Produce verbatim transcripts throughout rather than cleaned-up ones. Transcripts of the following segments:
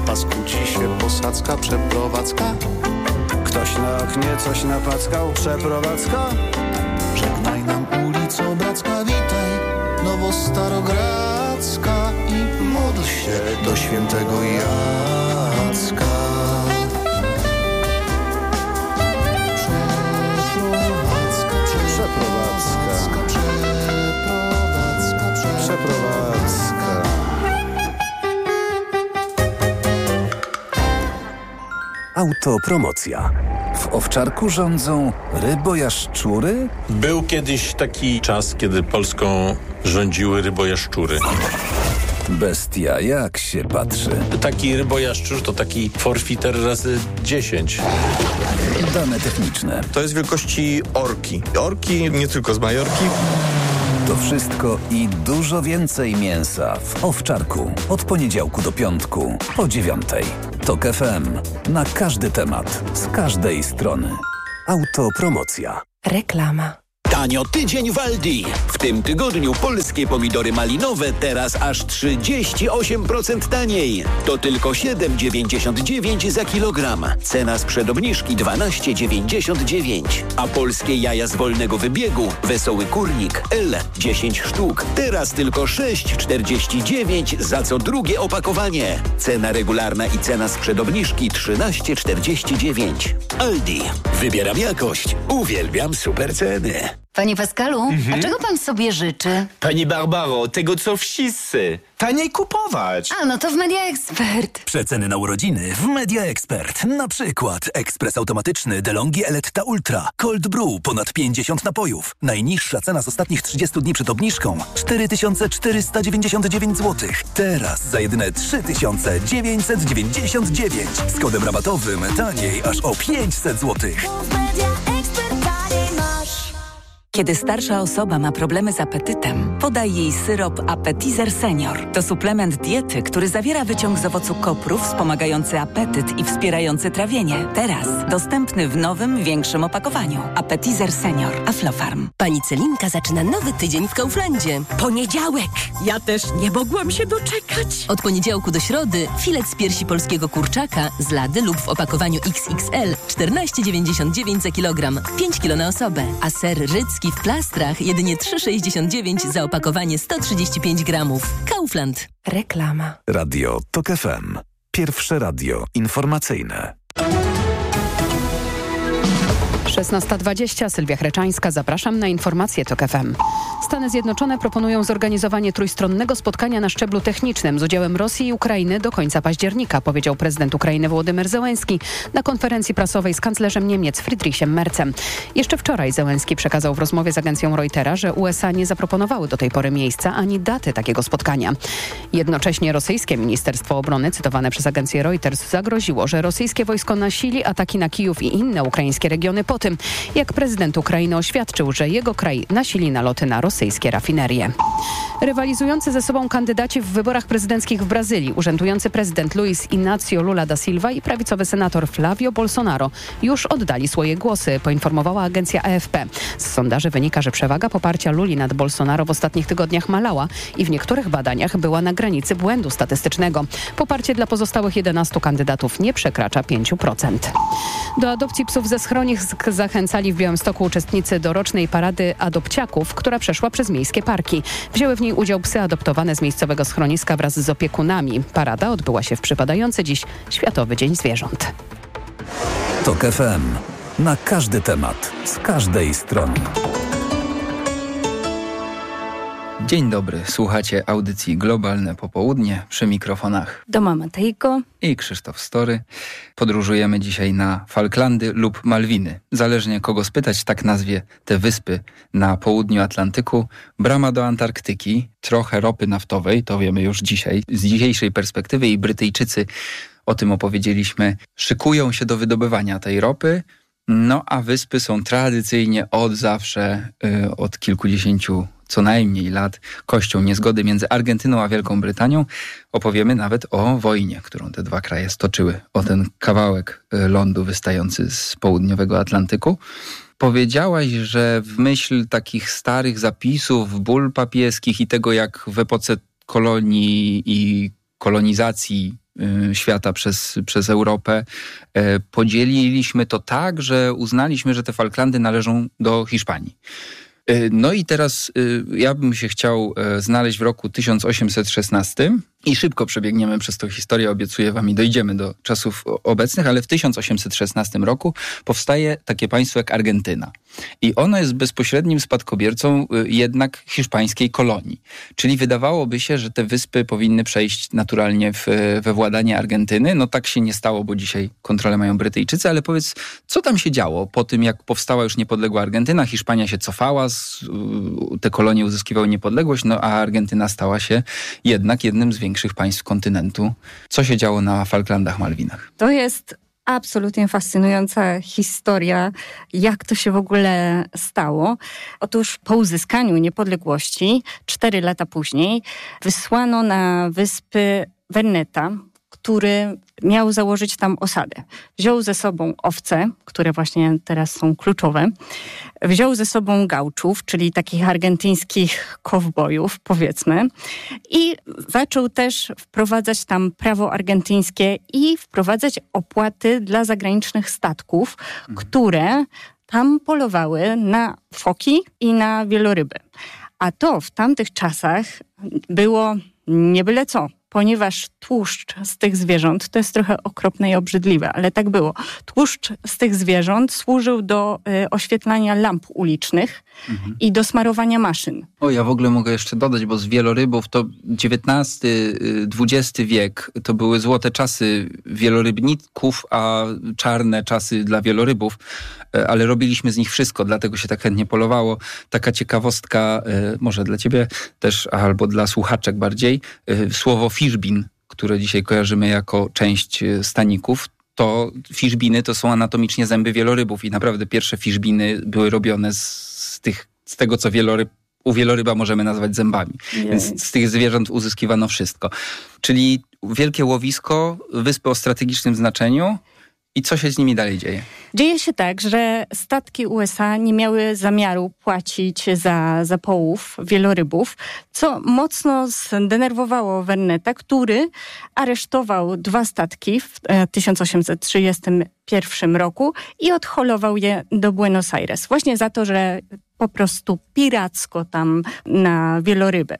zapas, kłóci się posadzka, przeprowadzka. Ktoś na oknie coś napackał, przeprowadzka. Żegnaj nam ulico Bracka, witaj Nowo-Starogradzka i módl się do świętego Jacka. Przeprowadzka, przeprowadzka, przeprowadzka. Autopromocja. W Owczarku rządzą rybojaszczury? Był kiedyś taki czas, kiedy Polską rządziły rybojaszczury. Bestia, jak się patrzy. Taki rybojaszczur to taki forfiter razy dziesięć. Dane techniczne. To jest wielkości orki. Orki nie tylko z Majorki. To wszystko i dużo więcej mięsa w Owczarku. Od poniedziałku do piątku o dziewiątej. Tok F M. Na każdy temat. Z każdej strony. Autopromocja. Reklama. Tanio tydzień w Aldi. W tym tygodniu polskie pomidory malinowe teraz aż trzydzieści osiem procent taniej. To tylko siedem dziewięćdziesiąt dziewięć za kilogram. Cena sprzed obniżki dwanaście dziewięćdziesiąt dziewięć. A polskie jaja z wolnego wybiegu Wesoły Kurnik L dziesięć sztuk. Teraz tylko sześć czterdzieści dziewięć za co drugie opakowanie. Cena regularna i cena sprzed obniżki trzynaście czterdzieści dziewięć. Aldi. Wybieram jakość. Uwielbiam super ceny. Panie Pascalu, Mhm. a czego pan sobie życzy? Pani Barbaro, tego co wszyscy. Taniej kupować. A, no to w Media Expert. Przeceny na urodziny w Media Expert. Na przykład ekspres automatyczny DeLonghi Eletta Ultra. Cold Brew ponad pięćdziesiąt napojów. Najniższa cena z ostatnich trzydziestu dni przed obniżką cztery tysiące czterysta dziewięćdziesiąt dziewięć złotych. Teraz za jedyne trzy tysiące dziewięćset dziewięćdziesiąt dziewięć. Z kodem rabatowym taniej aż o pięćset złotych. Kiedy starsza osoba ma problemy z apetytem, podaj jej syrop Appetizer Senior. To suplement diety, który zawiera wyciąg z owocu kopru wspomagający apetyt i wspierający trawienie. Teraz dostępny w nowym, większym opakowaniu. Appetizer Senior. Aflofarm. Pani Celinka zaczyna nowy tydzień w Kauflandzie. Poniedziałek! Ja też nie mogłam się doczekać. Od poniedziałku do środy filet z piersi polskiego kurczaka z lady lub w opakowaniu X X L czternaście dziewięćdziesiąt dziewięć za kilogram. pięć kilo na osobę. A ser rycki w plastrach jedynie trzy sześćdziesiąt dziewięć za opakowanie sto trzydzieści pięć gramów. Kaufland. Reklama. Radio Tok F M. Pierwsze radio informacyjne. szesnasta dwadzieścia, Sylwia Chreczańska. Zapraszam na informacje Tok F M. Stany Zjednoczone proponują zorganizowanie trójstronnego spotkania na szczeblu technicznym z udziałem Rosji i Ukrainy do końca października, powiedział prezydent Ukrainy Wołodymyr Zełenski na konferencji prasowej z kanclerzem Niemiec Friedrichem Merzem. Jeszcze wczoraj Zełenski przekazał w rozmowie z agencją Reutera, że U S A nie zaproponowały do tej pory miejsca ani daty takiego spotkania. Jednocześnie rosyjskie Ministerstwo Obrony, cytowane przez agencję Reuters, zagroziło, że rosyjskie wojsko nasili ataki na Kijów i inne ukraińskie regiony po tym, jak prezydent Ukrainy oświadczył, że jego kraj nasili naloty na rosyjskie rafinerie. Rywalizujący ze sobą kandydaci w wyborach prezydenckich w Brazylii, urzędujący prezydent Luiz Inácio Lula da Silva i prawicowy senator Flávio Bolsonaro już oddali swoje głosy, poinformowała agencja A F P. Z sondaży wynika, że przewaga poparcia Luli nad Bolsonaro w ostatnich tygodniach malała i w niektórych badaniach była na granicy błędu statystycznego. Poparcie dla pozostałych jedenastu kandydatów nie przekracza pięć procent. Do adopcji psów ze schronisk zachęcali w Białymstoku uczestnicy dorocznej parady adopciaków, która przeszła przez miejskie parki. Wzięły w niej udział psy adoptowane z miejscowego schroniska wraz z opiekunami. Parada odbyła się w przypadający dziś Światowy Dzień Zwierząt. Tok F M. Na każdy temat. Z każdej strony. Dzień dobry, słuchacie audycji Globalne Popołudnie przy mikrofonach Doma Matejko i Krzysztof Story. Podróżujemy dzisiaj na Falklandy lub Malwiny. Zależnie kogo spytać, tak nazwie te wyspy na południu Atlantyku. Brama do Antarktyki, trochę ropy naftowej, to wiemy już dzisiaj, z dzisiejszej perspektywy i Brytyjczycy, o tym opowiedzieliśmy, szykują się do wydobywania tej ropy. No a wyspy są tradycyjnie od zawsze, yy, od kilkudziesięciu co najmniej lat kością niezgody między Argentyną a Wielką Brytanią. Opowiemy nawet o wojnie, którą te dwa kraje stoczyły, o ten kawałek lądu wystający z południowego Atlantyku. Powiedziałaś, że w myśl takich starych zapisów, ból papieskich i tego, jak w epoce kolonii i kolonizacji y, świata przez, przez Europę. Y, podzieliliśmy to tak, że uznaliśmy, że te Falklandy należą do Hiszpanii. No i teraz y, ja bym się chciał y, znaleźć w roku tysiąc osiemset szesnastym i szybko przebiegniemy przez tą historię, obiecuję wam i dojdziemy do czasów obecnych, ale w tysiąc osiemset szesnastym roku powstaje takie państwo jak Argentyna. I ono jest bezpośrednim spadkobiercą y, jednak hiszpańskiej kolonii. Czyli wydawałoby się, że te wyspy powinny przejść naturalnie w, we władanie Argentyny. No tak się nie stało, bo dzisiaj kontrolę mają Brytyjczycy, ale powiedz, co tam się działo po tym, jak powstała już niepodległa Argentyna, Hiszpania się cofała, z, y, te kolonie uzyskiwały niepodległość, no a Argentyna stała się jednak jednym z większych państw kontynentu. Co się działo na Falklandach, Malwinach? To jest absolutnie fascynująca historia, jak to się w ogóle stało. Otóż po uzyskaniu niepodległości, cztery lata później, wysłano na wyspy Verneta, który miał założyć tam osadę. Wziął ze sobą owce, które właśnie teraz są kluczowe. Wziął ze sobą gauczów, czyli takich argentyńskich kowbojów, powiedzmy. I zaczął też wprowadzać tam prawo argentyńskie i wprowadzać opłaty dla zagranicznych statków, mhm. które tam polowały na foki i na wieloryby. A to w tamtych czasach było nie byle co. Ponieważ tłuszcz z tych zwierząt, to jest trochę okropne i obrzydliwe, ale tak było. Tłuszcz z tych zwierząt służył do y, oświetlania lamp ulicznych mhm. i do smarowania maszyn. O, ja w ogóle mogę jeszcze dodać, bo z wielorybów to dziewiętnasty, dwudziesty wiek to były złote czasy wielorybników, a czarne czasy dla wielorybów, ale robiliśmy z nich wszystko, dlatego się tak chętnie polowało. Taka ciekawostka, może dla ciebie też, albo dla słuchaczek bardziej, słowo fiszbin, które dzisiaj kojarzymy jako część staników, to fiszbiny to są anatomicznie zęby wielorybów i naprawdę pierwsze fiszbiny były robione z, z, tych, z tego, co wieloryb, u wieloryba możemy nazwać zębami. Jej. Więc z tych zwierząt uzyskiwano wszystko. Czyli wielkie łowisko, wyspy o strategicznym znaczeniu. I co się z nimi dalej dzieje? Dzieje się tak, że statki U S A nie miały zamiaru płacić za, za połów wielorybów, co mocno zdenerwowało Verneta, który aresztował dwa statki w tysiąc osiemset trzydziestym pierwszym roku i odholował je do Buenos Aires. Właśnie za to, że po prostu piracko tam na wieloryby.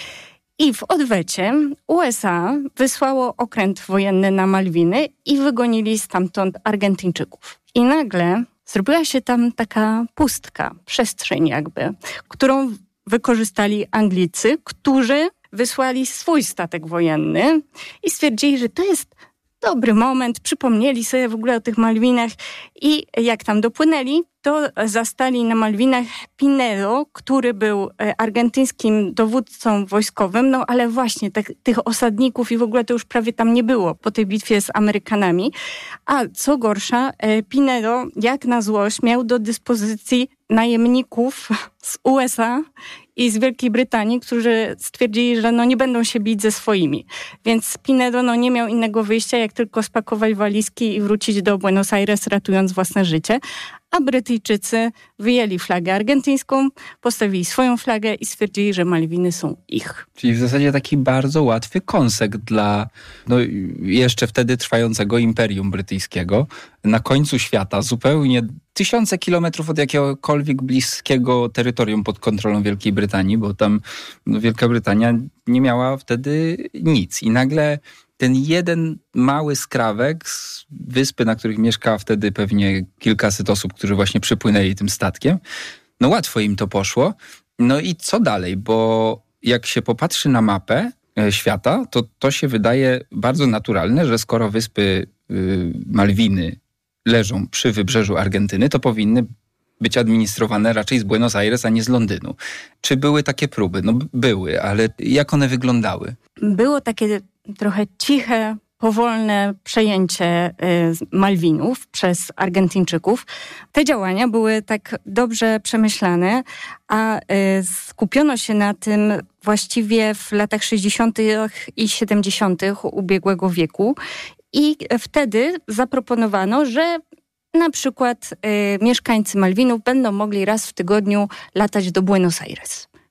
I w odwecie U S A wysłało okręt wojenny na Malwiny i wygonili stamtąd Argentyńczyków. I nagle zrobiła się tam taka pustka, przestrzeń jakby, którą wykorzystali Anglicy, którzy wysłali swój statek wojenny i stwierdzili, że to jest dobry moment, przypomnieli sobie w ogóle o tych Malwinach i jak tam dopłynęli, to zastali na Malwinach Pinedo, który był argentyńskim dowódcą wojskowym, no ale właśnie te, tych osadników i w ogóle to już prawie tam nie było po tej bitwie z Amerykanami. A co gorsza, Pinedo, jak na złość, miał do dyspozycji najemników z U S A i z Wielkiej Brytanii, którzy stwierdzili, że no nie będą się bić ze swoimi. Więc Pinedo no nie miał innego wyjścia, jak tylko spakować walizki i wrócić do Buenos Aires, ratując własne życie. A Brytyjczycy wyjęli flagę argentyńską, postawili swoją flagę i stwierdzili, że Malwiny są ich. Czyli w zasadzie taki bardzo łatwy kąsek dla no, jeszcze wtedy trwającego Imperium Brytyjskiego. Na końcu świata, zupełnie tysiące kilometrów od jakiegokolwiek bliskiego terytorium pod kontrolą Wielkiej Brytanii, bo tam no, Wielka Brytania nie miała wtedy nic. I nagle ten jeden mały skrawek z wyspy, na których mieszka wtedy pewnie kilkaset osób, którzy właśnie przypłynęli tym statkiem, no łatwo im to poszło. No i co dalej? Bo jak się popatrzy na mapę świata, to to się wydaje bardzo naturalne, że skoro wyspy y, Malwiny leżą przy wybrzeżu Argentyny, to powinny być administrowane raczej z Buenos Aires, a nie z Londynu. Czy były takie próby? No były, ale jak one wyglądały? Było takie trochę ciche, powolne przejęcie y, Malwinów przez Argentyńczyków. Te działania były tak dobrze przemyślane, a y, skupiono się na tym właściwie w latach sześćdziesiątych i siedemdziesiątych ubiegłego wieku. I wtedy zaproponowano, że na przykład y, mieszkańcy Malwinów będą mogli raz w tygodniu latać do Buenos Aires.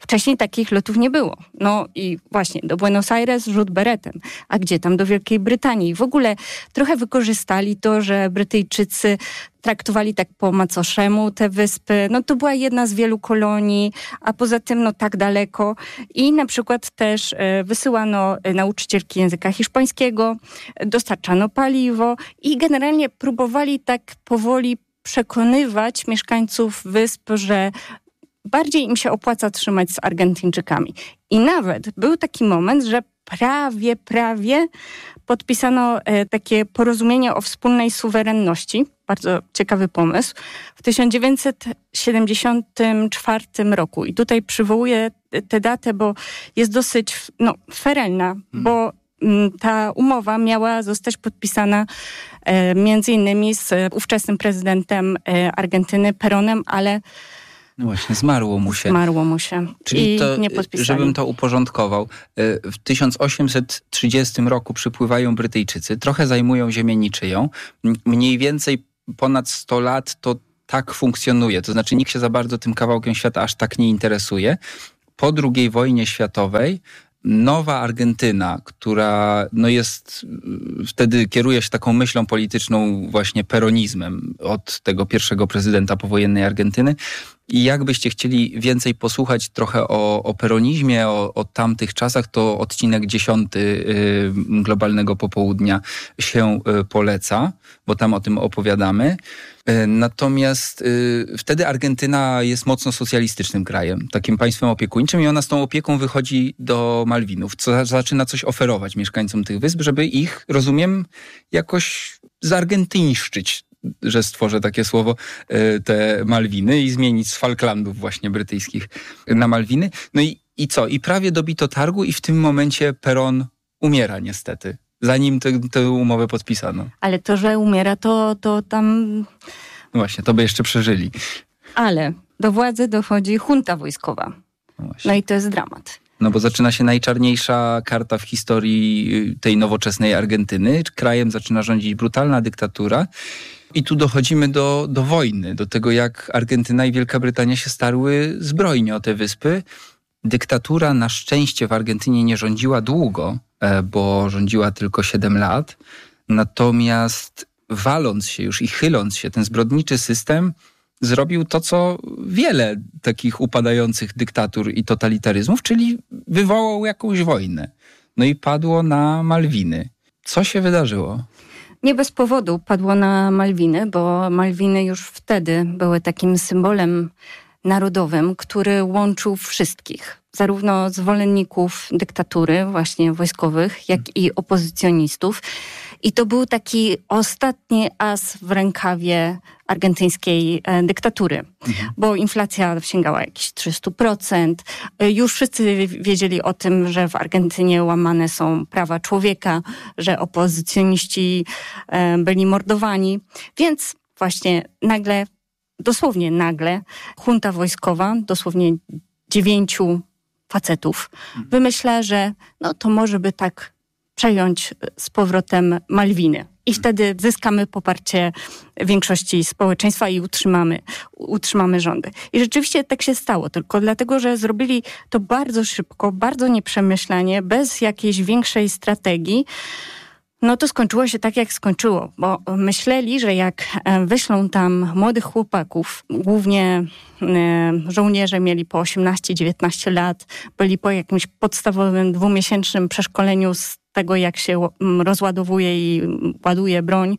Wcześniej takich lotów nie było. No i właśnie do Buenos Aires rzut beretem. A gdzie tam? Do Wielkiej Brytanii. W ogóle trochę wykorzystali to, że Brytyjczycy traktowali tak po macoszemu te wyspy. No to była jedna z wielu kolonii, a poza tym no tak daleko. I na przykład też e, wysyłano nauczycielki języka hiszpańskiego, dostarczano paliwo i generalnie próbowali tak powoli przekonywać mieszkańców wysp, że bardziej im się opłaca trzymać z Argentyńczykami. I nawet był taki moment, że prawie, prawie podpisano e, takie porozumienie o wspólnej suwerenności. Bardzo ciekawy pomysł. W tysiąc dziewięćset siedemdziesiątym czwartym roku. I tutaj przywołuję tę datę, bo jest dosyć no, ferelna, hmm. bo m, ta umowa miała zostać podpisana e, między innymi z ówczesnym prezydentem e, Argentyny, Peronem, ale no właśnie, zmarło mu się. Zmarło mu się. Czyli I to, nie podpisali. żebym to uporządkował, w tysiąc osiemset trzydziestym roku przypływają Brytyjczycy, trochę zajmują ziemię niczyją, mniej więcej ponad sto lat to tak funkcjonuje, to znaczy nikt się za bardzo tym kawałkiem świata aż tak nie interesuje. Po drugiej wojnie światowej nowa Argentyna, która no jest, wtedy kieruje się taką myślą polityczną właśnie peronizmem od tego pierwszego prezydenta powojennej Argentyny. I jakbyście chcieli więcej posłuchać trochę o, o peronizmie, o, o tamtych czasach, to odcinek dziesiąty y, Globalnego Popołudnia się y, poleca, bo tam o tym opowiadamy. Y, natomiast y, wtedy Argentyna jest mocno socjalistycznym krajem, takim państwem opiekuńczym i ona z tą opieką wychodzi do Malwinów, co zaczyna coś oferować mieszkańcom tych wysp, żeby ich, rozumiem, jakoś zargentyńszczyć, że stworzę takie słowo, te Malwiny i zmienić z Falklandów właśnie brytyjskich na Malwiny. No i, i co? I prawie dobito targu i w tym momencie Peron umiera niestety, zanim tę umowę podpisano. Ale to, że umiera, to, to tam... No właśnie, to by jeszcze przeżyli. Ale do władzy dochodzi junta wojskowa. No, no i to jest dramat. No bo zaczyna się najczarniejsza karta w historii tej nowoczesnej Argentyny. Krajem zaczyna rządzić brutalna dyktatura. I tu dochodzimy do, do wojny, do tego, jak Argentyna i Wielka Brytania się starły zbrojnie o te wyspy. Dyktatura na szczęście w Argentynie nie rządziła długo, bo rządziła tylko siedem lat. Natomiast waląc się już i chyląc się, ten zbrodniczy system zrobił to, co wiele takich upadających dyktatur i totalitaryzmów, czyli wywołał jakąś wojnę. No i padło na Malwiny. Co się wydarzyło? Nie bez powodu padło na Malwiny, bo Malwiny już wtedy były takim symbolem narodowym, który łączył wszystkich. Zarówno zwolenników dyktatury właśnie wojskowych, jak i opozycjonistów. I to był taki ostatni as w rękawie argentyńskiej e, dyktatury, mhm. bo inflacja sięgała jakieś trzysta procent. Już wszyscy wiedzieli o tym, że w Argentynie łamane są prawa człowieka, że opozycjoniści e, byli mordowani. Więc właśnie nagle, dosłownie nagle, junta wojskowa, dosłownie dziewięciu facetów, mhm. wymyśla, że no to może by tak przejąć z powrotem Malwiny. I wtedy zyskamy poparcie większości społeczeństwa i utrzymamy, utrzymamy rządy. I rzeczywiście tak się stało, tylko dlatego, że zrobili to bardzo szybko, bardzo nieprzemyślanie, bez jakiejś większej strategii. No to skończyło się tak, jak skończyło, bo myśleli, że jak wyślą tam młodych chłopaków, głównie żołnierze mieli po osiemnaście dziewiętnaście lat, byli po jakimś podstawowym dwumiesięcznym przeszkoleniu z tego, jak się rozładowuje i ładuje broń,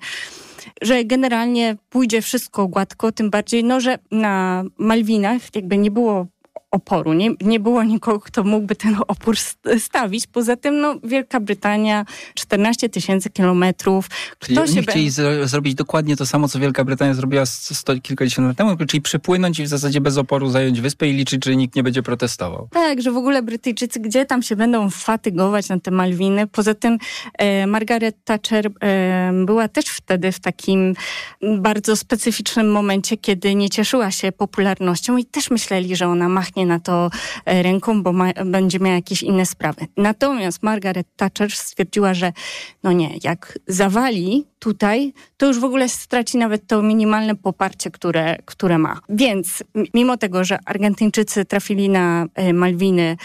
że generalnie pójdzie wszystko gładko, tym bardziej, no, że na Malwinach jakby nie było oporu, nie, nie było nikogo, kto mógłby ten opór stawić. Poza tym, no, Wielka Brytania, czternaście tysięcy kilometrów. Czyli oni chcieli be... zrobić dokładnie to samo, co Wielka Brytania zrobiła sto kilkadziesiąt lat temu, czyli przypłynąć i w zasadzie bez oporu zająć wyspę i liczyć, że nikt nie będzie protestował. Tak, że w ogóle Brytyjczycy gdzie tam się będą fatygować na te Malwiny. Poza tym e, Margaret Thatcher e, była też wtedy w takim bardzo specyficznym momencie, kiedy nie cieszyła się popularnością i też myśleli, że ona machnie machnie na to ręką, bo ma, będzie miała jakieś inne sprawy. Natomiast Margaret Thatcher stwierdziła, że no nie, jak zawali tutaj, to już w ogóle straci nawet to minimalne poparcie, które, które ma. Więc mimo tego, że Argentyńczycy trafili na Malwiny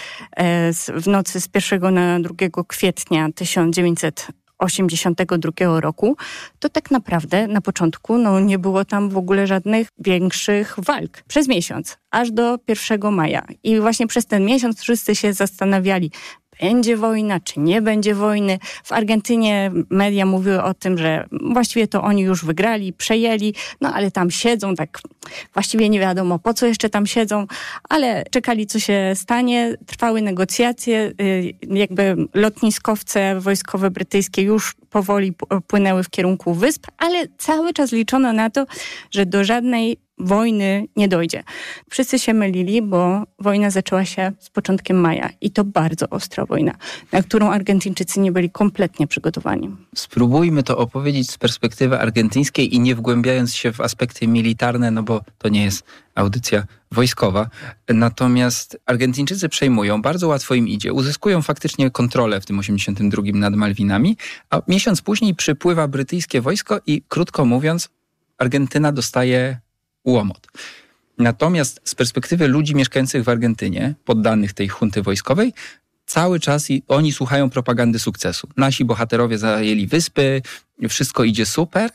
w nocy z pierwszego na drugiego kwietnia tysiąc dziewięćset osiemdziesiątego drugiego roku, to tak naprawdę na początku no, nie było tam w ogóle żadnych większych walk. Przez miesiąc, aż do pierwszego maja. I właśnie przez ten miesiąc wszyscy się zastanawiali, będzie wojna, czy nie będzie wojny. W Argentynie media mówiły o tym, że właściwie to oni już wygrali, przejęli, no ale tam siedzą, tak właściwie nie wiadomo po co jeszcze tam siedzą, ale czekali co się stanie, trwały negocjacje, jakby lotniskowce wojskowe brytyjskie już powoli płynęły w kierunku wysp, ale cały czas liczono na to, że do żadnej wojny nie dojdzie. Wszyscy się mylili, bo wojna zaczęła się z początkiem maja i to bardzo ostra wojna, na którą Argentyńczycy nie byli kompletnie przygotowani. Spróbujmy to opowiedzieć z perspektywy argentyńskiej i nie wgłębiając się w aspekty militarne, no bo to nie jest audycja wojskowa. Natomiast Argentyńczycy przejmują, bardzo łatwo im idzie, uzyskują faktycznie kontrolę w tym osiemdziesiątym drugim nad Malwinami, a miesiąc później przypływa brytyjskie wojsko i krótko mówiąc Argentyna dostaje łomot. Natomiast z perspektywy ludzi mieszkających w Argentynie, poddanych tej junty wojskowej, cały czas i oni słuchają propagandy sukcesu. Nasi bohaterowie zajęli wyspy, wszystko idzie super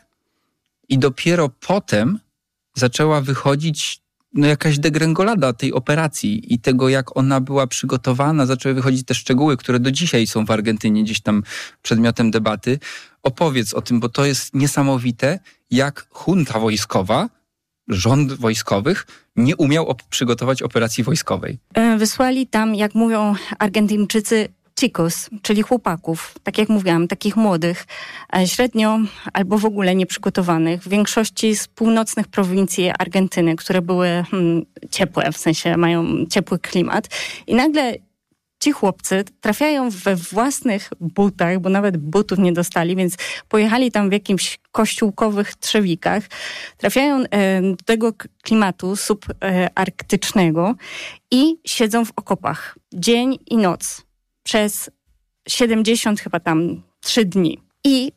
i dopiero potem zaczęła wychodzić no, jakaś degrengolada tej operacji i tego, jak ona była przygotowana. Zaczęły wychodzić te szczegóły, które do dzisiaj są w Argentynie gdzieś tam przedmiotem debaty. Opowiedz o tym, bo to jest niesamowite, jak junta wojskowa, rząd wojskowych nie umiał op- przygotować operacji wojskowej. Wysłali tam, jak mówią Argentyńczycy, chicos, czyli chłopaków, tak jak mówiłam, takich młodych, średnio albo w ogóle nieprzygotowanych, w większości z północnych prowincji Argentyny, które były hmm, ciepłe, w sensie mają ciepły klimat. I nagle ci chłopcy trafiają we własnych butach, bo nawet butów nie dostali, więc pojechali tam w jakimś kościółkowych trzewikach. Trafiają do tego klimatu subarktycznego i siedzą w okopach dzień i noc przez siedemdziesiąt chyba tam trzy dni. I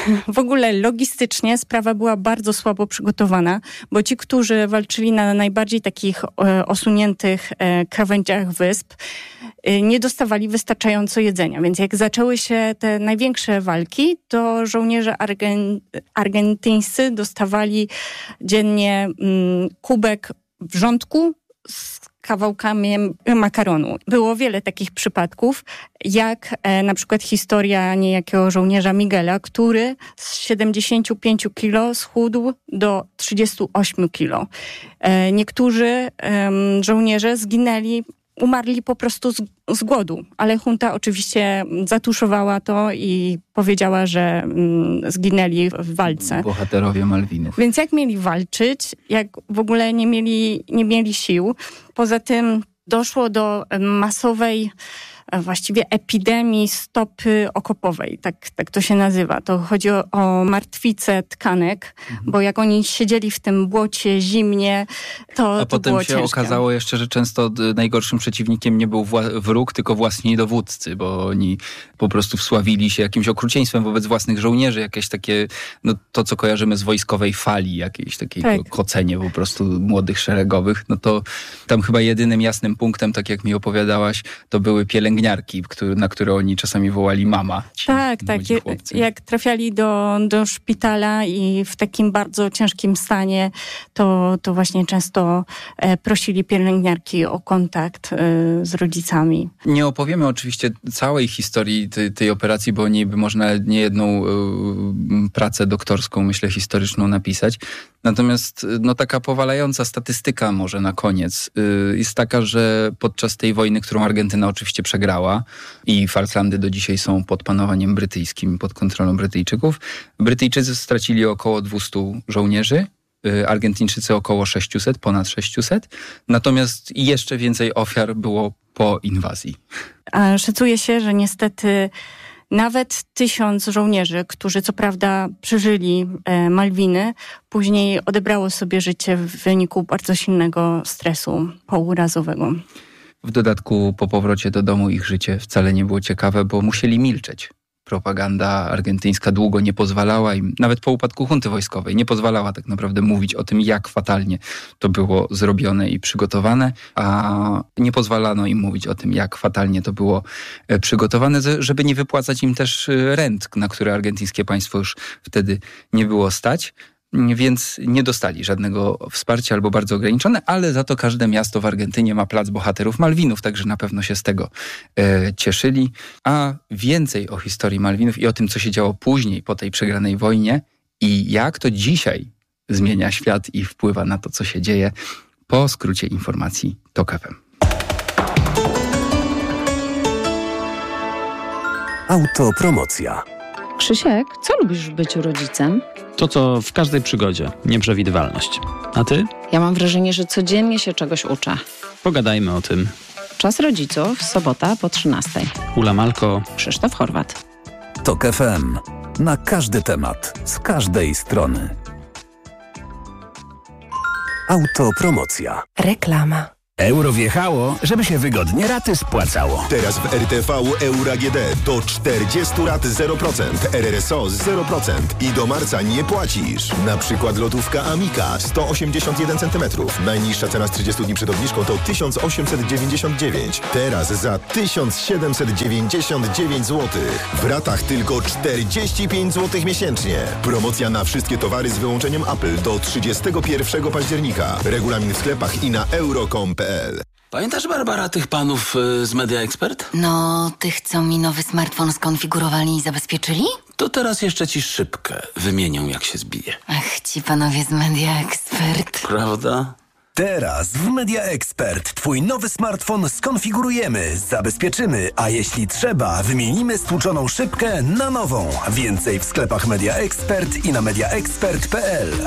w ogóle logistycznie sprawa była bardzo słabo przygotowana, bo ci, którzy walczyli na najbardziej takich e, osuniętych e, krawędziach wysp, e, nie dostawali wystarczająco jedzenia. Więc jak zaczęły się te największe walki, to żołnierze argen, argentyńscy dostawali dziennie mm, kubek wrzątku z kawałkami makaronu. Było wiele takich przypadków, jak e, na przykład historia niejakiego żołnierza Miguela, który z siedemdziesięciu pięciu kilo schudł do trzydziestu ośmiu kilo. E, niektórzy e, żołnierze zginęli, umarli po prostu z, z głodu, ale junta oczywiście zatuszowała to i powiedziała, że mm, zginęli w walce. Bohaterowie Malwinów. Więc jak mieli walczyć, jak w ogóle nie mieli, nie mieli sił. Poza tym doszło do masowej właściwie epidemii stopy okopowej, tak, tak to się nazywa. To chodzi o, o martwice tkanek, mhm. bo jak oni siedzieli w tym błocie zimnie, to, A to potem było się ciężkie. okazało jeszcze, że często najgorszym przeciwnikiem nie był wła- wróg, tylko własni dowódcy, bo oni po prostu wsławili się jakimś okrucieństwem wobec własnych żołnierzy, jakieś takie, no to co kojarzymy z wojskowej fali, jakieś takie tak. kocenie po prostu młodych szeregowych, no to tam chyba jedynym jasnym punktem, tak jak mi opowiadałaś, to były pielęgniarki, na które oni czasami wołali mama. Ci tak, tak. Jak trafiali do, do szpitala i w takim bardzo ciężkim stanie, to, to właśnie często e, prosili pielęgniarki o kontakt e, z rodzicami. Nie opowiemy oczywiście całej historii tej, tej operacji, bo o niej by można niejedną y, pracę doktorską, myślę, historyczną napisać. Natomiast no, taka powalająca statystyka może na koniec y, jest taka, że podczas tej wojny, którą Argentyna oczywiście przegrała i Falklandy do dzisiaj są pod panowaniem brytyjskim, pod kontrolą Brytyjczyków, Brytyjczycy stracili około dwieście żołnierzy, y, Argentyńczycy około sześćset, ponad sześćset, natomiast jeszcze więcej ofiar było po inwazji. A szacuje się, że niestety Nawet tysiąc żołnierzy, którzy co prawda przeżyli e, Malwiny, później odebrało sobie życie w wyniku bardzo silnego stresu pourazowego. W dodatku po powrocie do domu ich życie wcale nie było ciekawe, bo musieli milczeć. Propaganda argentyńska długo nie pozwalała im, nawet po upadku junty wojskowej, nie pozwalała tak naprawdę mówić o tym, jak fatalnie to było zrobione i przygotowane, a nie pozwalano im mówić o tym, jak fatalnie to było przygotowane, żeby nie wypłacać im też rent, na które argentyńskie państwo już wtedy nie było stać. Więc nie dostali żadnego wsparcia albo bardzo ograniczone, ale za to każde miasto w Argentynie ma plac bohaterów Malwinów, także na pewno się z tego e, cieszyli. A więcej o historii Malwinów i o tym, co się działo później po tej przegranej wojnie i jak to dzisiaj zmienia świat i wpływa na to, co się dzieje, po skrócie informacji TOK F M. Autopromocja. Krzysiek, co lubisz w byciu rodzicem? To, co w każdej przygodzie. Nieprzewidywalność. A ty? Ja mam wrażenie, że codziennie się czegoś uczę. Pogadajmy o tym. Czas rodziców, sobota po trzynastej. Ula Malko. Krzysztof Horwat. TOK F M. Na każdy temat. Z każdej strony. Autopromocja. Reklama. Euro wjechało, żeby się wygodnie raty spłacało. Teraz w R T V Euro A G D do czterdzieści rat zero procent, R R S O zero procent i do marca nie płacisz. Na przykład lotówka Amica sto osiemdziesiąt jeden centymetrów. Najniższa cena z trzydziestu dni przed obniżką to tysiąc osiemset dziewięćdziesiąt dziewięć. Teraz za tysiąc siedemset dziewięćdziesiąt dziewięć złotych. W ratach tylko czterdzieści pięć złotych miesięcznie. Promocja na wszystkie towary z wyłączeniem Apple do trzydziestego pierwszego października. Regulamin w sklepach i na euro kropka com kropka p l. Pamiętasz, Barbara, tych panów y, z Media Expert? No, tych, co mi nowy smartfon skonfigurowali i zabezpieczyli? To teraz jeszcze ci szybkę wymienią, jak się zbije. Ach, ci panowie z Media Expert. Prawda? Teraz w Media Expert twój nowy smartfon skonfigurujemy, zabezpieczymy, a jeśli trzeba, wymienimy stłuczoną szybkę na nową. Więcej w sklepach Media Expert i na media expert kropka p l.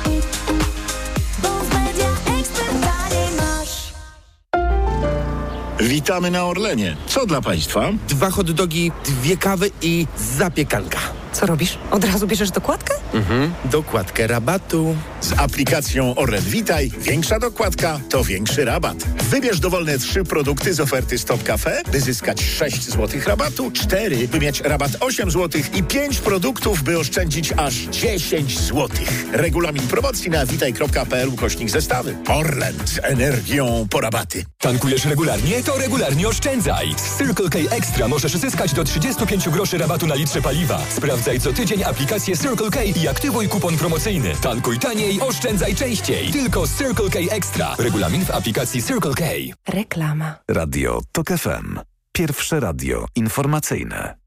Witamy na Orlenie. Co dla Państwa? Dwa hot dogi, dwie kawy i zapiekanka. Co robisz? Od razu bierzesz dokładkę? Mhm, dokładkę rabatu. Z aplikacją Orlen Witaj większa dokładka to większy rabat. Wybierz dowolne trzy produkty z oferty Stop Cafe, by zyskać sześć złotych rabatu, cztery, by mieć rabat osiem złotych i pięć produktów, by oszczędzić aż dziesięć złotych. Regulamin promocji na witaj kropka p l ukośnik zestawy. Orlen z energią po rabaty. Tankujesz regularnie? To regularnie oszczędzaj. Z Circle K Extra możesz zyskać do trzydzieści pięć groszy rabatu na litrze paliwa. Sprawdzaj co tydzień aplikację Circle K i aktywuj kupon promocyjny. Tankuj taniej, oszczędzaj częściej. Tylko z Circle K Extra. Regulamin w aplikacji Circle K. Reklama. Radio TOK F M. Pierwsze radio informacyjne.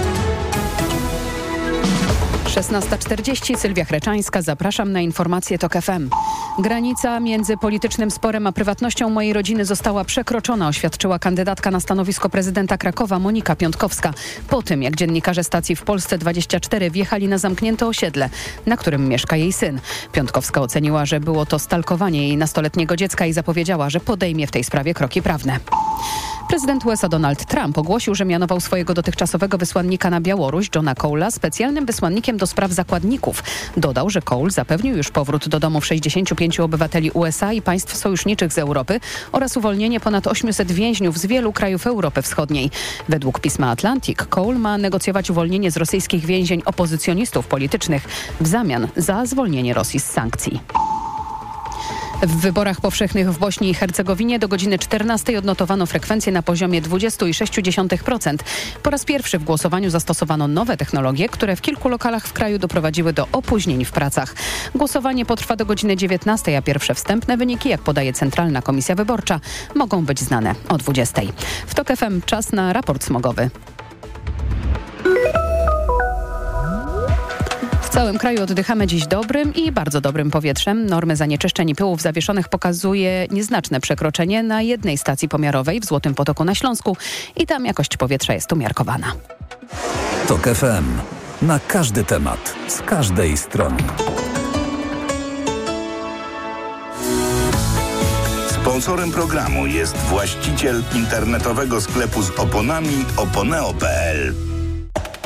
szesnasta czterdzieści, Sylwia Chreczańska. Zapraszam na informacje TOK F M. Granica między politycznym sporem a prywatnością mojej rodziny została przekroczona, oświadczyła kandydatka na stanowisko prezydenta Krakowa Monika Piątkowska. Po tym, jak dziennikarze stacji w Polsce dwadzieścia cztery wjechali na zamknięte osiedle, na którym mieszka jej syn. Piątkowska oceniła, że było to stalkowanie jej nastoletniego dziecka i zapowiedziała, że podejmie w tej sprawie kroki prawne. Prezydent U S A Donald Trump ogłosił, że mianował swojego dotychczasowego wysłannika na Białoruś, Johna Cole'a, specjalnym wysłannikiem do spraw zakładników. Dodał, że Cole zapewnił już powrót do domów sześćdziesięciu pięciu obywateli U S A i państw sojuszniczych z Europy oraz uwolnienie ponad ośmiuset więźniów z wielu krajów Europy Wschodniej. Według pisma Atlantic, Cole ma negocjować uwolnienie z rosyjskich więzień opozycjonistów politycznych w zamian za zwolnienie Rosji z sankcji. W wyborach powszechnych w Bośni i Hercegowinie do godziny czternastej odnotowano frekwencję na poziomie dwadzieścia przecinek sześć procent. Po raz pierwszy w głosowaniu zastosowano nowe technologie, które w kilku lokalach w kraju doprowadziły do opóźnień w pracach. Głosowanie potrwa do godziny dziewiętnastej, a pierwsze wstępne wyniki, jak podaje Centralna Komisja Wyborcza, mogą być znane o dwudziestej. W TOK F M czas na raport smogowy. W całym kraju oddychamy dziś dobrym i bardzo dobrym powietrzem. Normy zanieczyszczeń i pyłów zawieszonych pokazuje nieznaczne przekroczenie na jednej stacji pomiarowej w Złotym Potoku na Śląsku i tam jakość powietrza jest umiarkowana. TOK F M. Na każdy temat, z każdej strony. Sponsorem programu jest właściciel internetowego sklepu z oponami oponeo kropka p l.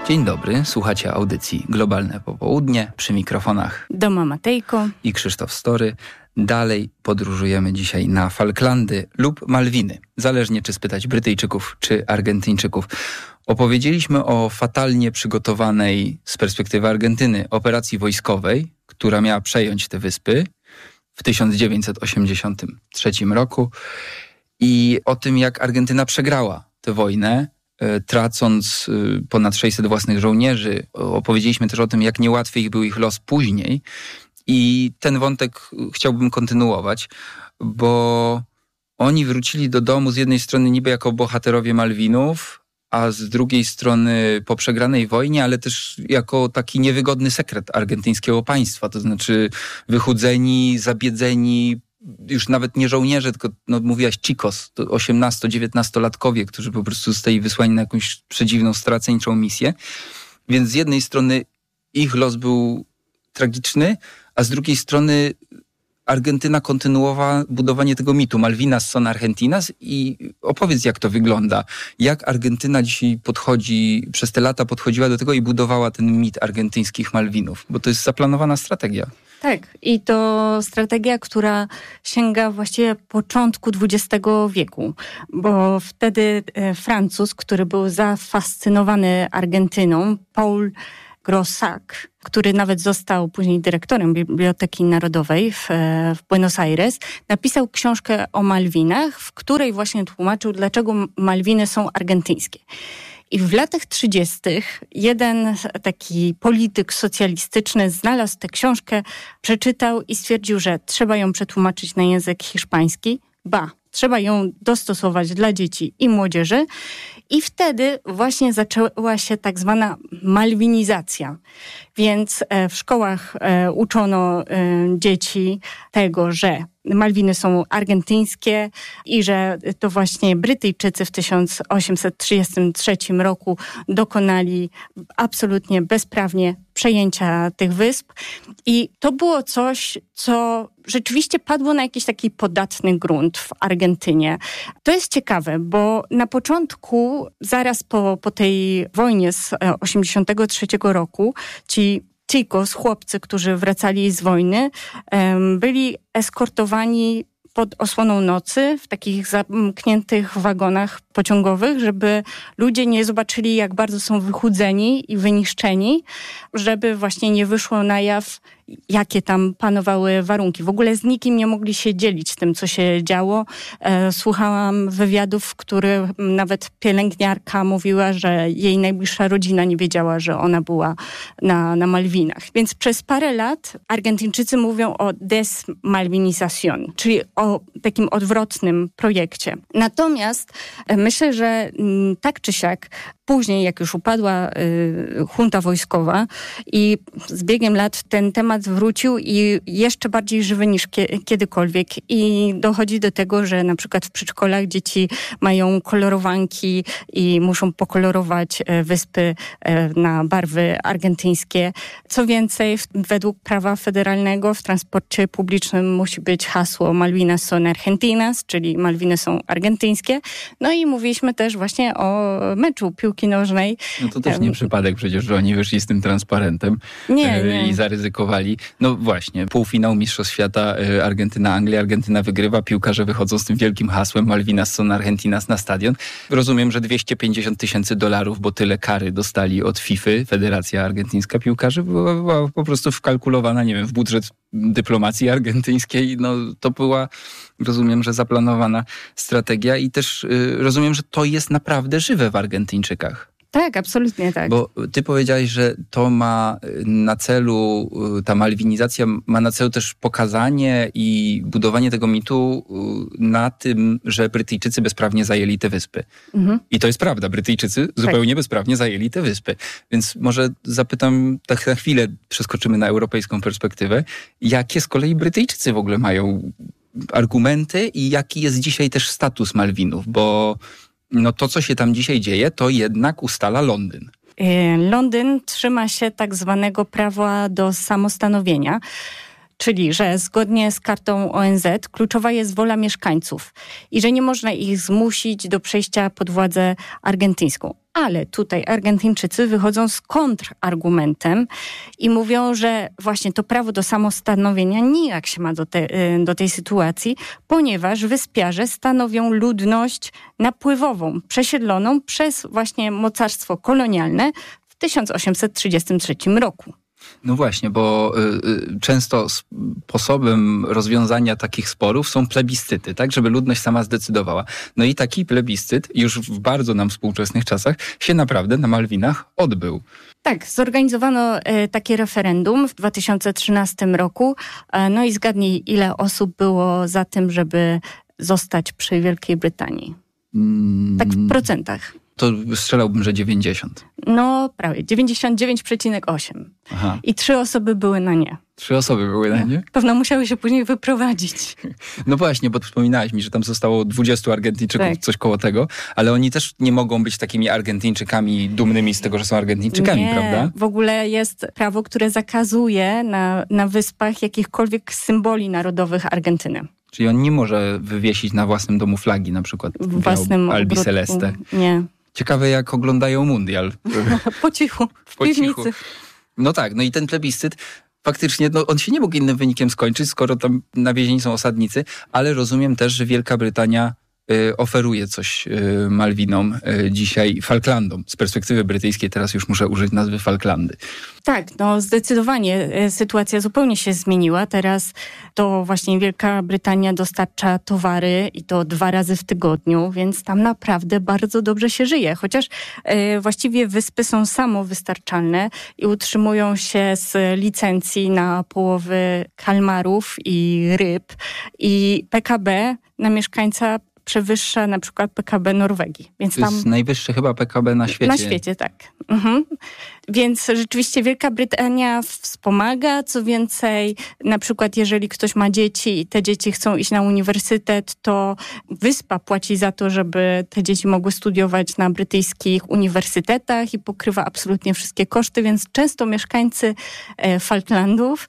Dzień dobry, słuchacie audycji Globalne Popołudnie, przy mikrofonach Doma Matejko i Krzysztof Story. Dalej podróżujemy dzisiaj na Falklandy lub Malwiny, zależnie czy spytać Brytyjczyków czy Argentyńczyków. Opowiedzieliśmy o fatalnie przygotowanej z perspektywy Argentyny operacji wojskowej, która miała przejąć te wyspy w tysiąc dziewięćset osiemdziesiątym trzecim roku i o tym, jak Argentyna przegrała tę wojnę, tracąc ponad sześćset własnych żołnierzy. Opowiedzieliśmy też o tym, jak niełatwy ich był ich los później. I ten wątek chciałbym kontynuować, bo oni wrócili do domu z jednej strony niby jako bohaterowie Malwinów, a z drugiej strony po przegranej wojnie, ale też jako taki niewygodny sekret argentyńskiego państwa. To znaczy wychudzeni, zabiedzeni, już nawet nie żołnierze, tylko no, mówiłaś chicos, to osiemnasto-dziewiętnastolatkowie, którzy po prostu zostali wysłani na jakąś przedziwną, straceńczą misję. Więc z jednej strony ich los był tragiczny, a z drugiej strony Argentyna kontynuowała budowanie tego mitu Malvinas son Argentinas i opowiedz, jak to wygląda. Jak Argentyna dzisiaj podchodzi, przez te lata podchodziła do tego i budowała ten mit argentyńskich Malwinów, bo to jest zaplanowana strategia. Tak, i to strategia, która sięga właściwie początku dwudziestego wieku, bo wtedy Francuz, który był zafascynowany Argentyną, Paul Grossach, który nawet został później dyrektorem Biblioteki Narodowej w, w Buenos Aires, napisał książkę o Malwinach, w której właśnie tłumaczył, dlaczego Malwiny są argentyńskie. I w latach trzydziestych jeden taki polityk socjalistyczny znalazł tę książkę, przeczytał i stwierdził, że trzeba ją przetłumaczyć na język hiszpański, ba, trzeba ją dostosować dla dzieci i młodzieży. I wtedy właśnie zaczęła się tak zwana malwinizacja. Więc w szkołach uczono dzieci tego, że Malwiny są argentyńskie i że to właśnie Brytyjczycy w tysiąc osiemset trzydziestym trzecim roku dokonali absolutnie bezprawnie przejęcia tych wysp. I to było coś, co rzeczywiście padło na jakiś taki podatny grunt w Argentynie. To jest ciekawe, bo na początku, zaraz po, po tej wojnie z osiemdziesiątego trzeciego roku, ci chicos, chłopcy, którzy wracali z wojny, byli eskortowani pod osłoną nocy w takich zamkniętych wagonach pociągowych, żeby ludzie nie zobaczyli, jak bardzo są wychudzeni i wyniszczeni, żeby właśnie nie wyszło na jaw, jakie tam panowały warunki. W ogóle z nikim nie mogli się dzielić tym, co się działo. Słuchałam wywiadów, w których nawet pielęgniarka mówiła, że jej najbliższa rodzina nie wiedziała, że ona była na, na Malwinach. Więc przez parę lat Argentyńczycy mówią o desmalvinización, czyli o takim odwrotnym projekcie. Natomiast myślę, że tak czy siak później, jak już upadła y, junta wojskowa i z biegiem lat ten temat wrócił i jeszcze bardziej żywy niż kie, kiedykolwiek i dochodzi do tego, że na przykład w przedszkolach dzieci mają kolorowanki i muszą pokolorować y, wyspy y, na barwy argentyńskie. Co więcej, w, według prawa federalnego w transporcie publicznym musi być hasło Malvinas son Argentinas, czyli Malwiny są argentyńskie. No i mówiliśmy też właśnie o meczu piłki nożnej. No to też nie przypadek przecież, że oni wyszli z tym transparentem nie, nie. i zaryzykowali. No właśnie, półfinał Mistrzostw Świata Argentyna-Anglia. Argentyna wygrywa, piłkarze wychodzą z tym wielkim hasłem Malvinas son Argentinas na stadion. Rozumiem, że dwieście pięćdziesiąt tysięcy dolarów, bo tyle kary dostali od FIFA, Federacja Argentyńska Piłkarzy, była, była po prostu wkalkulowana, nie wiem, w budżet dyplomacji argentyńskiej. No to była, rozumiem, że zaplanowana strategia i też y, rozumiem, że to jest naprawdę żywe w Argentyńczykach. Tak, absolutnie tak. Bo ty powiedziałeś, że to ma na celu, ta malwinizacja ma na celu też pokazanie i budowanie tego mitu na tym, że Brytyjczycy bezprawnie zajęli te wyspy. Mhm. I to jest prawda, Brytyjczycy tak. zupełnie bezprawnie zajęli te wyspy. Więc może zapytam, tak na chwilę przeskoczymy na europejską perspektywę, jakie z kolei Brytyjczycy w ogóle mają argumenty i jaki jest dzisiaj też status Malwinów, bo no to, co się tam dzisiaj dzieje, to jednak ustala Londyn. Londyn trzyma się tak zwanego prawa do samostanowienia, czyli że zgodnie z kartą O N Z kluczowa jest wola mieszkańców i że nie można ich zmusić do przejścia pod władzę argentyńską. Ale tutaj Argentyńczycy wychodzą z kontrargumentem i mówią, że właśnie to prawo do samostanowienia nijak się ma do, te, do tej sytuacji, ponieważ wyspiarze stanowią ludność napływową, przesiedloną przez właśnie mocarstwo kolonialne w tysiąc osiemset trzydziestym trzecim roku. No właśnie, bo y, y, często sposobem rozwiązania takich sporów są plebiscyty, tak, żeby ludność sama zdecydowała. No i taki plebiscyt już w bardzo nam współczesnych czasach się naprawdę na Malwinach odbył. Tak, zorganizowano e, takie referendum w dwa tysiące trzynastym roku. E, no i zgadnij, ile osób było za tym, żeby zostać przy Wielkiej Brytanii? Mm. Tak w procentach. To strzelałbym, że dziewięćdziesiąt. No prawie, dziewięćdziesiąt dziewięć przecinek osiem. Aha. I trzy osoby były na nie. Trzy osoby były na nie? Pewno musiały się później wyprowadzić. No właśnie, bo wspominałaś mi, że tam zostało dwudziestu Argentyńczyków, tak. Coś koło tego, ale oni też nie mogą być takimi Argentyńczykami dumnymi z tego, że są Argentyńczykami, nie, prawda? W ogóle jest prawo, które zakazuje na, na wyspach jakichkolwiek symboli narodowych Argentyny. Czyli on nie może wywiesić na własnym domu flagi, na przykład w własnym Albi Celeste. Nie. Ciekawe, jak oglądają mundial. Po cichu, w po piwnicy. Cichu. No tak, no i ten plebiscyt faktycznie, no on się nie mógł innym wynikiem skończyć, skoro tam nawiezieni są osadnicy, ale rozumiem też, że Wielka Brytania y, oferuje coś y, Malwinom y, dzisiaj, Falklandom. Z perspektywy brytyjskiej teraz już muszę użyć nazwy Falklandy. Tak, no zdecydowanie sytuacja zupełnie się zmieniła. Teraz to właśnie Wielka Brytania dostarcza towary i to dwa razy w tygodniu, więc tam naprawdę bardzo dobrze się żyje. Chociaż e, właściwie wyspy są samowystarczalne i utrzymują się z licencji na połowy kalmarów i ryb i P K B na mieszkańca przewyższa na przykład P K B Norwegii. Więc to tam jest najwyższe chyba P K B na świecie. Na świecie, tak. Mhm. Więc rzeczywiście Wielka Brytania wspomaga. Co więcej, na przykład jeżeli ktoś ma dzieci i te dzieci chcą iść na uniwersytet, to wyspa płaci za to, żeby te dzieci mogły studiować na brytyjskich uniwersytetach i pokrywa absolutnie wszystkie koszty, więc często mieszkańcy Falklandów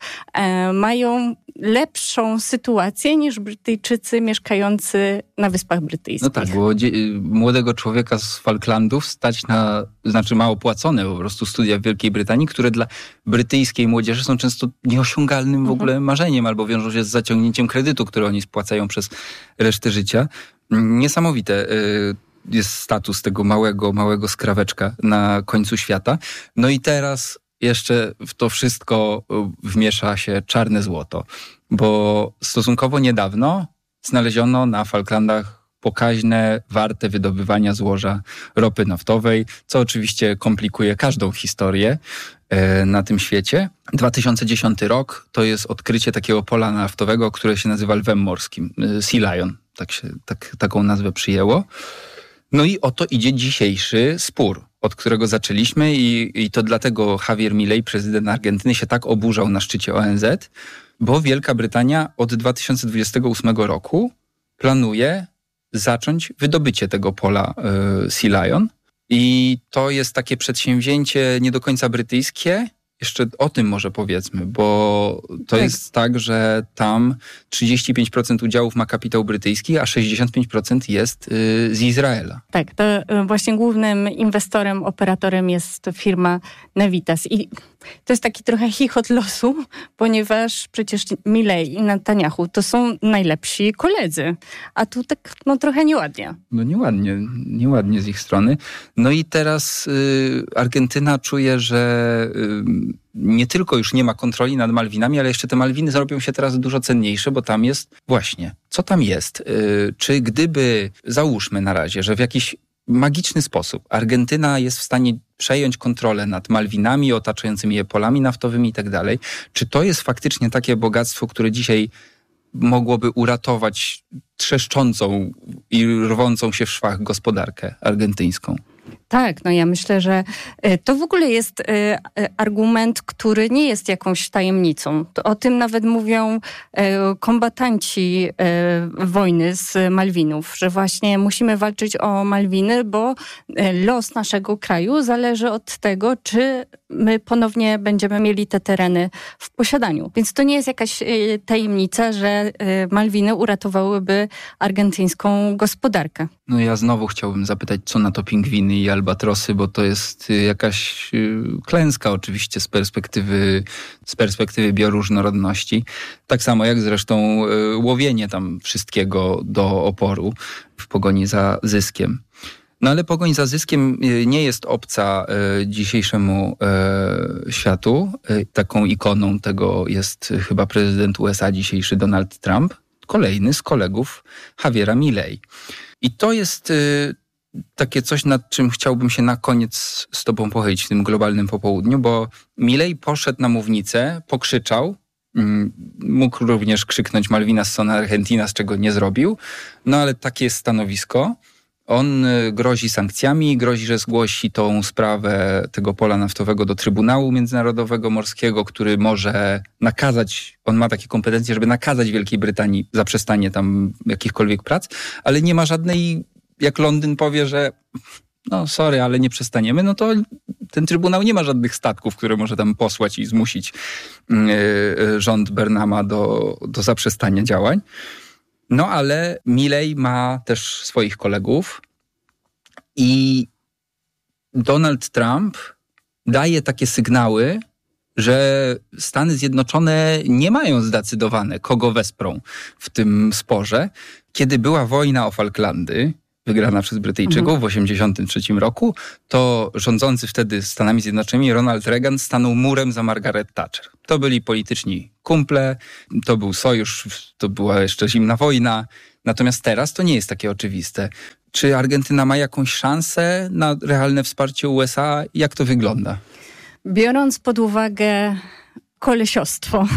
mają lepszą sytuację niż Brytyjczycy mieszkający na Wyspach Brytyjskich. No tak, bo dzie- młodego człowieka z Falklandów stać na, znaczy ma opłacone po prostu studia w Wielkiej Brytanii, które dla brytyjskiej młodzieży są często nieosiągalnym mhm. w ogóle marzeniem, albo wiążą się z zaciągnięciem kredytu, który oni spłacają przez resztę życia. Niesamowite y- jest status tego małego, małego skraweczka na końcu świata. No i teraz jeszcze w to wszystko wmiesza się czarne złoto, bo stosunkowo niedawno znaleziono na Falklandach pokaźne, warte wydobywania złoża ropy naftowej, co oczywiście komplikuje każdą historię e, na tym świecie. dwa tysiące dziesiąty rok to jest odkrycie takiego pola naftowego, które się nazywa Lwem Morskim, e, Sea Lion, tak się, tak, taką nazwę przyjęło. No i oto idzie dzisiejszy spór, od którego zaczęliśmy i, i to dlatego Javier Milei, prezydent Argentyny, się tak oburzał na szczycie O N Z, bo Wielka Brytania od dwa tysiące dwudziestego ósmego roku planuje zacząć wydobycie tego pola y, Sea Lion i to jest takie przedsięwzięcie nie do końca brytyjskie. Jeszcze o tym może powiedzmy, bo to tak. jest tak, że tam trzydzieści pięć procent udziałów ma kapitał brytyjski, a sześćdziesiąt pięć procent jest z Izraela. Tak, to właśnie głównym inwestorem, operatorem jest firma Navitas. I to jest taki trochę chichot losu, ponieważ przecież Milei i Netanyahu to są najlepsi koledzy, a tu tak no trochę nieładnie. No nieładnie, nieładnie z ich strony. No i teraz y, Argentyna czuje, że y, nie tylko już nie ma kontroli nad Malwinami, ale jeszcze te Malwiny zrobią się teraz dużo cenniejsze, bo tam jest właśnie, co tam jest? Y, czy gdyby, załóżmy na razie, że w jakiś magiczny sposób Argentyna jest w stanie przejąć kontrolę nad Malwinami, otaczającymi je polami naftowymi i tak dalej. Czy to jest faktycznie takie bogactwo, które dzisiaj mogłoby uratować trzeszczącą i rwącą się w szwach gospodarkę argentyńską? Tak, no ja myślę, że to w ogóle jest argument, który nie jest jakąś tajemnicą. O tym nawet mówią kombatanci wojny z Malwinów, że właśnie musimy walczyć o Malwiny, bo los naszego kraju zależy od tego, czy my ponownie będziemy mieli te tereny w posiadaniu. Więc to nie jest jakaś tajemnica, że Malwiny uratowałyby argentyńską gospodarkę. No ja znowu chciałbym zapytać, co na to pingwiny i albatrosy, bo to jest jakaś klęska oczywiście z perspektywy, z perspektywy bioróżnorodności. Tak samo jak zresztą łowienie tam wszystkiego do oporu w pogoni za zyskiem. No ale pogoń za zyskiem nie jest obca dzisiejszemu światu. Taką ikoną tego jest chyba prezydent U S A dzisiejszy Donald Trump, kolejny z kolegów Javiera Milei. I to jest takie coś, nad czym chciałbym się na koniec z tobą pochylić w tym globalnym popołudniu, bo Milei poszedł na mównicę, pokrzyczał, mógł również krzyknąć Malvinas son Argentinas, czego nie zrobił, no ale takie jest stanowisko. On grozi sankcjami, grozi, że zgłosi tą sprawę tego pola naftowego do Trybunału Międzynarodowego Morskiego, który może nakazać, on ma takie kompetencje, żeby nakazać Wielkiej Brytanii zaprzestanie tam jakichkolwiek prac, ale nie ma żadnej, jak Londyn powie, że no sorry, ale nie przestaniemy, no to ten Trybunał nie ma żadnych statków, które może tam posłać i zmusić yy, rząd Burnhama do, do zaprzestania działań. No ale Milei ma też swoich kolegów i Donald Trump daje takie sygnały, że Stany Zjednoczone nie mają zdecydowane, kogo wesprą w tym sporze. Kiedy była wojna o Falklandy, wygrana przez Brytyjczyków mhm. w osiemdziesiątym trzecim roku, to rządzący wtedy Stanami Zjednoczonymi Ronald Reagan stanął murem za Margaret Thatcher. To byli polityczni kumple, to był sojusz, to była jeszcze zimna wojna. Natomiast teraz to nie jest takie oczywiste. Czy Argentyna ma jakąś szansę na realne wsparcie U S A? Jak to wygląda? Biorąc pod uwagę kolesiostwo,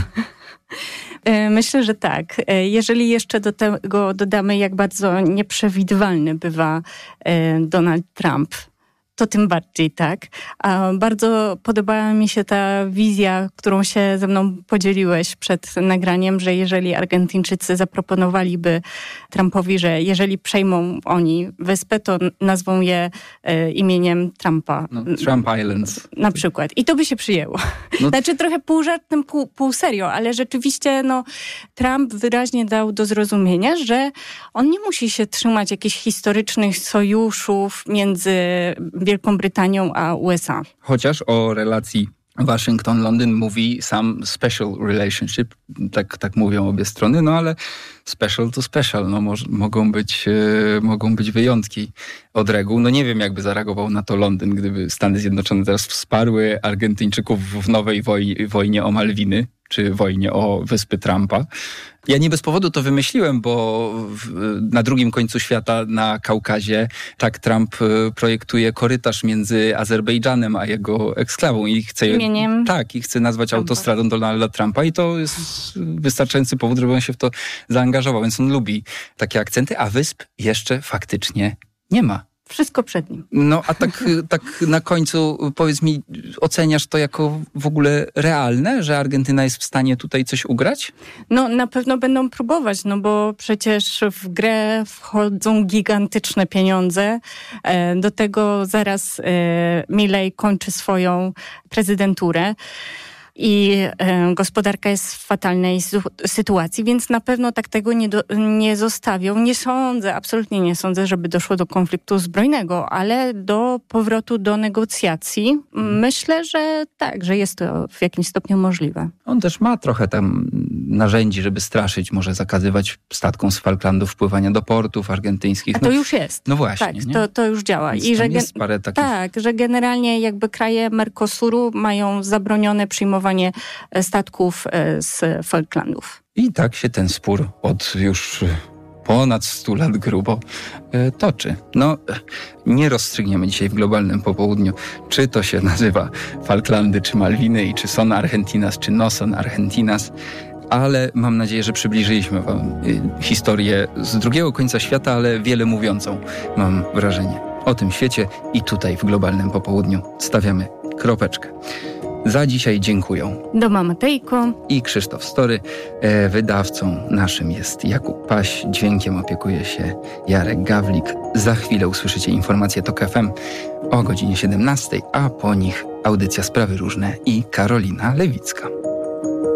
myślę, że tak. Jeżeli jeszcze do tego dodamy, jak bardzo nieprzewidywalny bywa Donald Trump, to tym bardziej tak. A bardzo podobała mi się ta wizja, którą się ze mną podzieliłeś przed nagraniem, że jeżeli Argentyńczycy zaproponowaliby Trumpowi, że jeżeli przejmą oni wyspę, to nazwą je e, imieniem Trumpa. No, Trump Islands. Na przykład. I to by się przyjęło. No. Znaczy trochę pół żartem, pół, pół serio, ale rzeczywiście no, Trump wyraźnie dał do zrozumienia, że on nie musi się trzymać jakichś historycznych sojuszów między Wielką Brytanią a U S A. Chociaż o relacji Waszyngton-Londyn mówi sam special relationship, tak, tak mówią obie strony, no ale special to special, no moż, mogą być, e, mogą być wyjątki od reguł. No nie wiem, jakby zareagował na to Londyn, gdyby Stany Zjednoczone teraz wsparły Argentyńczyków w nowej woj, wojnie o Malwiny, czy wojnie o Wyspy Trumpa. Ja nie bez powodu to wymyśliłem, bo w, na drugim końcu świata, na Kaukazie, tak Trump projektuje korytarz między Azerbejdżanem a jego eksklawą i chce imieniem tak i chce nazwać Trumpa. Autostradą Donalda Trumpa i to jest wystarczający powód, żeby on się w to zaangażował, więc on lubi takie akcenty, a wysp jeszcze faktycznie nie ma. Wszystko przed nim. No a tak, tak na końcu powiedz mi, oceniasz to jako w ogóle realne, że Argentyna jest w stanie tutaj coś ugrać? No na pewno będą próbować, no bo przecież w grę wchodzą gigantyczne pieniądze. Do tego zaraz Milei kończy swoją prezydenturę. I e, gospodarka jest w fatalnej su- sytuacji, więc na pewno tak tego nie, do, nie zostawią. Nie sądzę, absolutnie nie sądzę, żeby doszło do konfliktu zbrojnego, ale do powrotu do negocjacji myślę, że tak, że jest to w jakimś stopniu możliwe. On też ma trochę tam narzędzi, żeby straszyć, może zakazywać statkom z Falklandów wpływania do portów argentyńskich. A to no, już jest. No właśnie. Tak, nie? to, to już działa. Więc I że jest parę takich... Tak, że generalnie jakby kraje Mercosuru mają zabronione przyjmowanie statków z Falklandów. I tak się ten spór od już ponad stu lat grubo toczy. No, nie rozstrzygniemy dzisiaj w globalnym popołudniu, czy to się nazywa Falklandy, czy Malwiny, i czy son Argentinas, czy no son Argentinas, ale mam nadzieję, że przybliżyliśmy wam historię z drugiego końca świata, ale wiele mówiącą, mam wrażenie, o tym świecie i tutaj w globalnym popołudniu stawiamy kropeczkę. Za dzisiaj dziękuję. Doma Matejko I Krzysztof Story. E, wydawcą naszym jest Jakub Paś. Dźwiękiem opiekuje się Jarek Gawlik. Za chwilę usłyszycie informacje TOK F M o godzinie siedemnastej, a po nich audycja Sprawy Różne i Karolina Lewicka.